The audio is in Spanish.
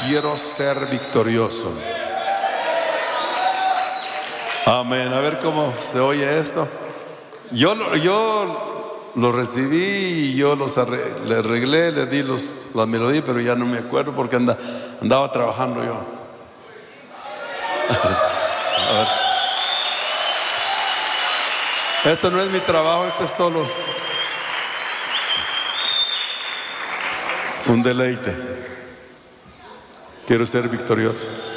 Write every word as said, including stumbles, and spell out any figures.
quiero ser victorioso. Amén. A ver cómo se oye esto. Yo, lo- yo lo recibí y yo los arre- le arreglé, le di los, la melodía, pero ya no me acuerdo porque anda, andaba trabajando yo. A ver. Esto no es mi trabajo, esto es solo un deleite. Quiero ser victorioso.